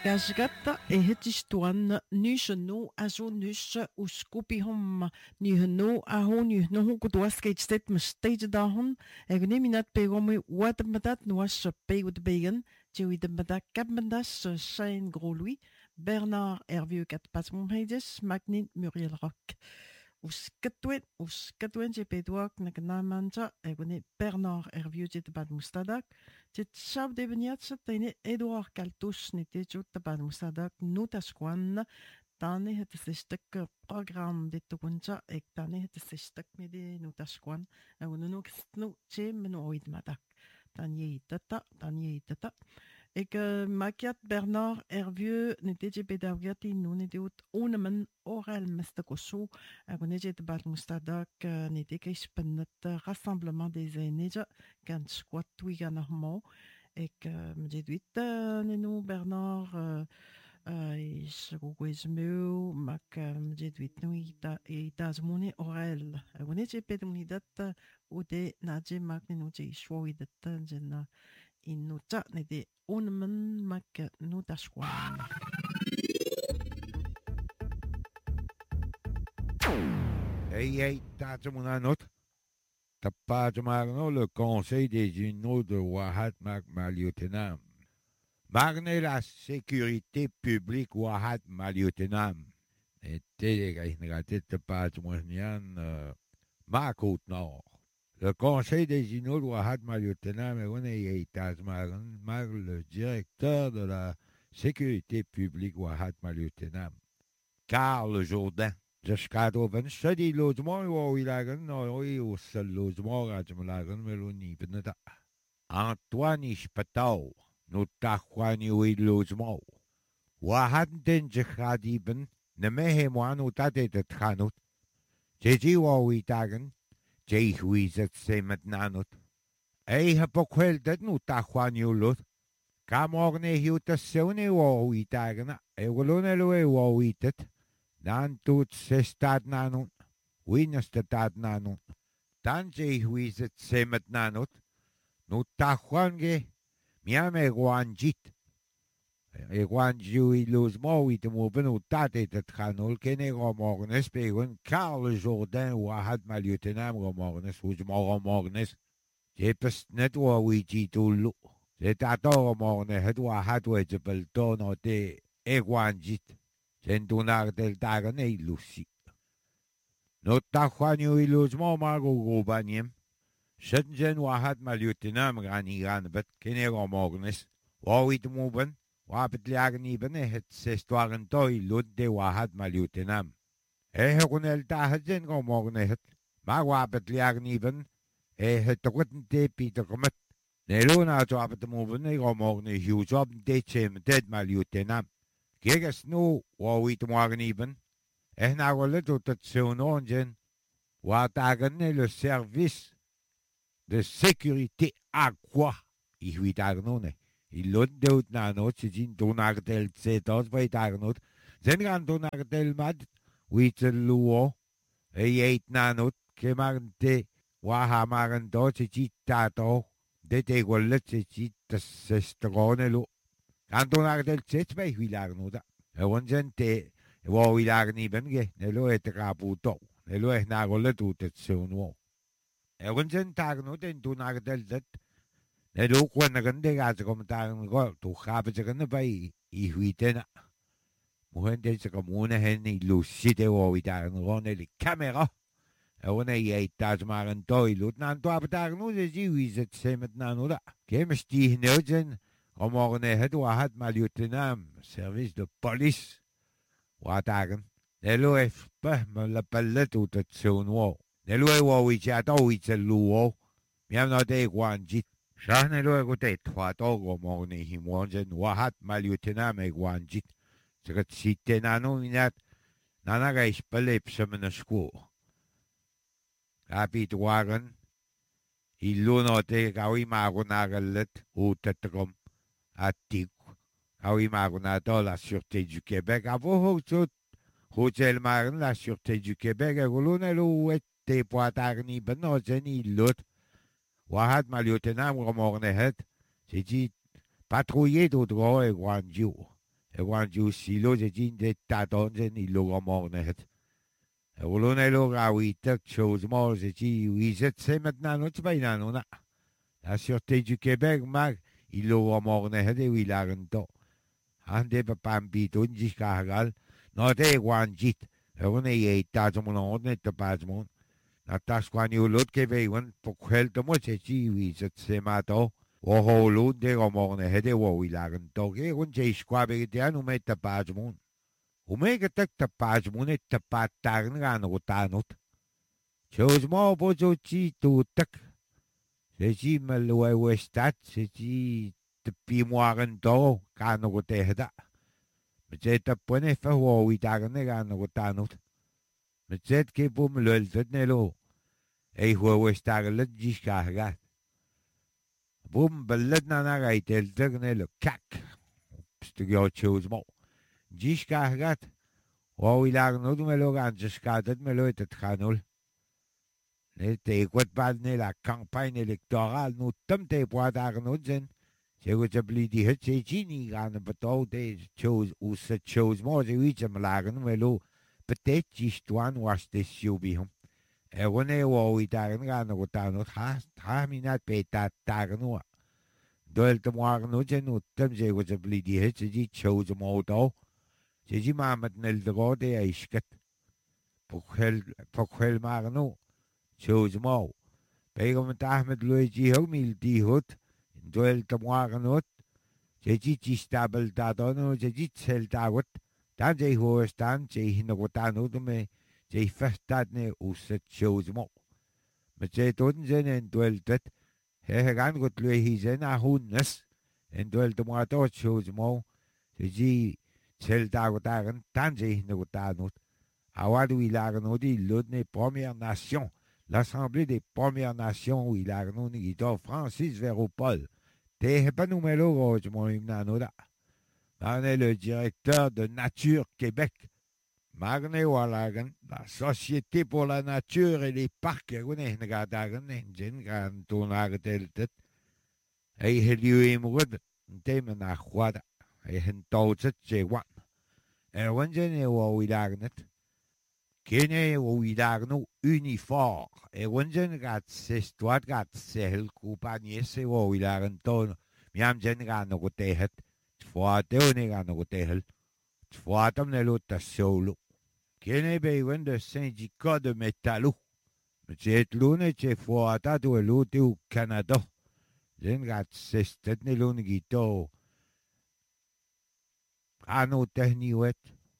Gasgata ehetistuan nyshnu asu nysh uskupihum nyhnu ahu nyhnu kutuasketstet mstage dahun egniminat pegomi watmatat nuas pegout begen tjewidmatak kapmandas Shane Groslouis Bernard Hervieux Katpasmumheides Magnin Muriel Rock Uskatwen Jepeduak Nagnamanja egni Bernard Hervieux Jetbad Mustadak Tit shab deveniat tene Edouard Kaltus nete tabad musadak nutasquan tane het sestek program de tukunja ek tane het sestek mede nutasquan nu no che meno oid madak tanye tata ek makiat Bernard Hervieux nete je pedagati nu nete ut onemen oral mestakosu agonete tabad mustadak nete kespennet rassemblement des aînés kan squat wiganahmo ik medjeduit nenu Bernard is gugwezmeu mak medjeduit nu ita zmoni orel agonete pedmunidat ude naje mak nenu je shwoidat jena inuta nede onmen mak nu tashwan. Hey, Tajamunanot. Tapajamarno, le Conseil des Unos de Wahat Maliotenam. Marne la sécurité publique Wahat Maliotenam. Et télégraphé Tapajamunian, ma côte nord. Le Conseil des Unos de Wahat Maliotenam est le directeur de la sécurité publique Wahat Maliotenam. Carl Jourdain. Jusqu'à Doven, study logement, ou il a ou seul logement, Rajmalagan, Meloni, Beneta. Antoine Ispatau, nous taquani ou logement. Wahanten Jehadiben, ne mehemoan ou tate de tranut. Jeji wa witagan, Jeh wizet semet nanut. Hapoquel dat nous taquani ou lot. Camorne hiuta seune wa witagan, wolonelo wa witet. Dan tut sestad nanun, winestad nanun. Dan je huizet semet nanut, nu tahuange, miame guanjit. Guanju ilus moit moben u tate de tranul, kene romornes, pegun Carl Jourdain ou ahad maliotenam romornes, ou romornes. Je pest net wa wijitulu. Je tato romorne, het wa had wejebel tono te guanjit. Sentunar del Dagan e Lucy. Notahuanio illusmo mago gobaniem. Shenjen wahat maliotinam ganiran bet kenero mornes. Wawit muben, wapet liagniben e het sestuaren toi lud de wahat maliotinam. Runel tahajen go mornet. Maar wapet liagniben e het rutten te Pieter gemet. Nelona wapet muben e go morne huge op de chem dead maliotinam. Gegas no wawit morgen even. Na rolle tot het zo'n ongen. Wat agene le service de sécurité à quoi? Ich weet agnone. Il lot deut na not zin donagtel zetos bei agnot. Zen gan donagtel mad wit luo. Eit na not kemarte wa hamaren dot zit tato. De te gollet zit sestrone lo. Antonar del Cetbei Vilarnuda. Onzente, wo Vilarni Benge, Nelo et Raputo, Nelo et Nagoletut et Suno. Onzentarnut en Tunar del Zet, Nelo Quanagan as Comtaran Gol to Habajan by Ihuitena. Muhendes Comune Henny Lucide o Vitarn Ronelli Camera. One eight Tasmaran Toilut, Nantuabatarnu, the Jews at Semet Nanuda. Chemistry Nogen. Morgen het wahat maliotenam, service de police. Watagen. Nelo efpe me la pallet ut het zo'n wo. Nelo e wo iets at o iets luo. Miam no de guanjit. Shah nelo e gote twat ogo morgen himwanjen wahat maliotenam e guanjit. Zegat site nano minat. Nanaga is pelep semene school. Rapid wagen. Iluno te gawi magonagelet ut het rom. Attic. Ah oui, Maronato, la Sûreté du Québec. Avant, Hotel Marin, la Sûreté du Québec. Rolonelo, te poatarni, benozeni, lot. Wahat maliotenam, romornehet. C'est dit, patrouiller d'autres et guanjo. wan ju silo je jin de taton je ni lo mo ne het. Ulone lo gawitek chose mo je ji wizet c'est maintenant notre baina non. La Sûreté du Québec mag il lo mo ne het wi lagento. Ande pa pambito ji kagal. No de wan jit. One ye tatomon ne tapazmon. Natas kwan yu lot ke vewan pokwel to mo je ji wizet c'est mato. O holo de romorne hede wo wilagen toge un je squabe de anu met tapajmun. U mega tek tapajmun et tapatarn ran rotanot. Chose mo bozo chi tu tek. Se ji malwe westat se ji te pi moaren to kan rote heda. Met je tapone fa wo widagen ran rotanot. Met zet ke bum lul zet nelo. Ei ho westagen let ji skaga. Boom, بلدنا نغاي تلتقني له كاك بستقيو تشوز مو جيش كاهغات وهو يلاغنود ملو عن جشكادت ملو تتخانول نتيقوت بعدني لا كامباين الكتورال نو تم تيبواد اغنود زن سيغو تبليدي هت سيجيني غان بطو تي تشوز وست تشوز مو زيويت ملاغن ملو بتيت جيشتوان واشتي سيوبيهم One wo itagen gan go tanot ha minat peta tagno. Dol to morgen nu tem je go ze blidi het ji chose moto. Je ji mamet nel de rode isket. Pokhel magno. Chose mo. Pego met Ahmed Luigi Homil di hut. Dol to morgen not. Je ji stabel da dono je ji sel dagot. Dan je ho stan je hin go tanot me. Je festadne uset shows mo. Met je toten zijn en dueltet. He gaan goed lui hi zijn a hunnes. En duelte mo ato shows mo. Je zel dagotagen tan je hin go tanot. Awad où il a renoué l'autre Première Nation. L'Assemblée des Premières Nations où il a renoué Francis Véropol. Te pas numero roge mon hymnanoda. On est le directeur de Nature Québec. Magne Wallagan, la Société pour la Nature et les Parcs, Rune Gadagan, Jen Gan Tonageteltet, Ei Heliumrud, Temen Achwada, Ei Hentolzet Jewan. Wenjen e Wawilagnet, Kene Wawilagno Unifor, Wenjen gat Sestuat gat Sehel Kupanies e Wawilagan Ton, Miam Jen Gan Rotehet, Tfoateone Gan Rotehel, Tfoatam Nelota Solo. Kene bewen de syndicat de métallo. Jet lune che fuata do lute au Canada. Jen gat sestet ne lune gito. Ano techniwet.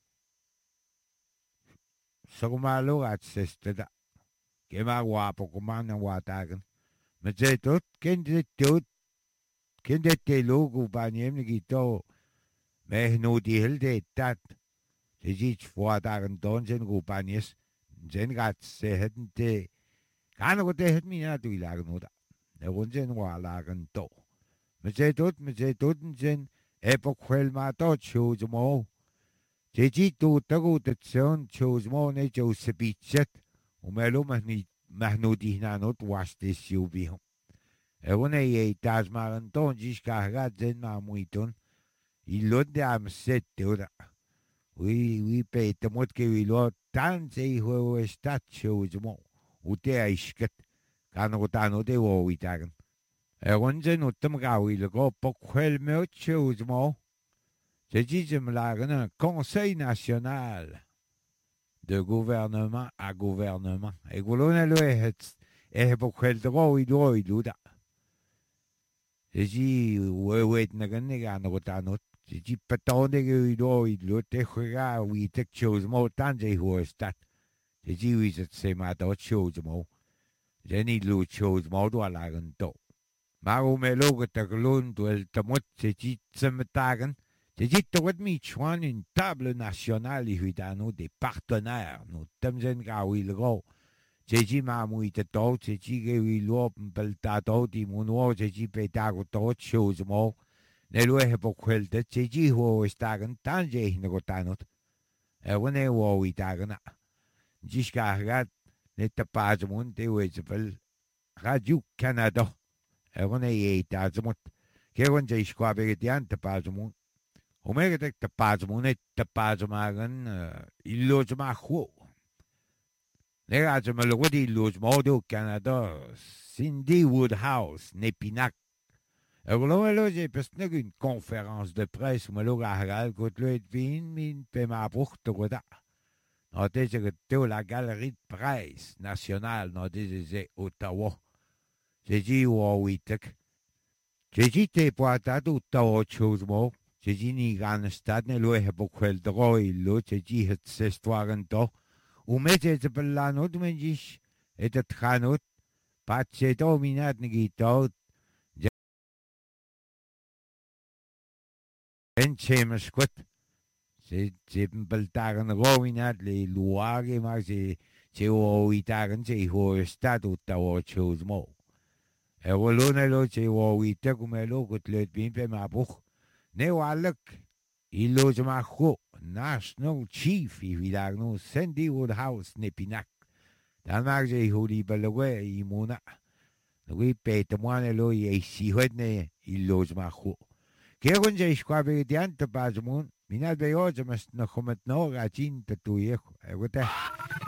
Sogmalo gat sesteda. Kema wapo kumana watagen. Jet ken de te logo banyem ne gito. Meh no di helde tat. Je ziet voor daar een donzen compagnies. Zen gaat ze het te. Kan ook het niet naartoe lagen noda. De onzen waar lagen to. Me ze tot een zin. Heb ook wel maar tot shows mo. Je ziet to te goed het zo'n shows mo ne jo se bitchet. Omelo mag no die na not was this you be. Wanneer je thuis maar een toontjes gaat zijn maar moeite. Il lot de am set te. Oui, pete mot ke we lo tan se ho stat shows mo. Ute aisket. Kan rotano de wo witagen. Onzen utem gawi le go pokwel me shows mo. Je disem lagen un conseil national de gouvernement à gouvernement. E golone lo het pokwel dro i luda. Je ji we nagan ne gan rotano. Je dis pas de l'autre juega oui tek chose mo tan je ho stat. Je dis oui c'est ma dot chose mo. Je ni lo chose mo do lagen to. Maro melo que te glon do el tamot je dis semetagen. Je dis to wat mi chwan une table nationale huidano des partenaires. No temzen ga oui le go. Je dis ma mui te to je dis que oui lo pel tato di mono je dis petago to chose mo. Nelo pokwel de cheji ho stagen tan je hin go tanot. One wo itagen. Jiska gat net tapazmon te wezvel Radio Canada. One e tazmot. Keron je skwabe de ant tapazmon. Umegatek tapazmunet tapazmagan illojmahu. Nerajmalwadi illojmodo Canada Cindy Woodhouse Nepinak. Alors j'ai passé une conférence de presse où je suis contre le vin min pema bruchte roda. Dans la galerie de presse nationale dans des Ottawa. J'ai dit oui, j'ai dit t'es pas à Ottawa chose moi. J'ai dit ni grand stade ne loe beaucoup le droit il j'ai dit cette histoire en temps. Ou mais j'ai pas la note mais dis et te tranot pas c'est dominat ne guitare. James Scott. C'est un beltagen roinat les lois mais c'est au itagen c'est au stade Ottawa chose moi. Et voilà c'est au itagen comme le que le bien fait ma bouche. Ne walk Ilojmacho, National Chief, Ivilagno, Sandy Woodhouse, Nepinak. Dan maak ze huli balawe imuna. Nui pete moane lo ye si hodne Ilojmacho. Kerun ze squabe diante bazmun, minal beoze mas na chomet no rajin tatuye. Egote.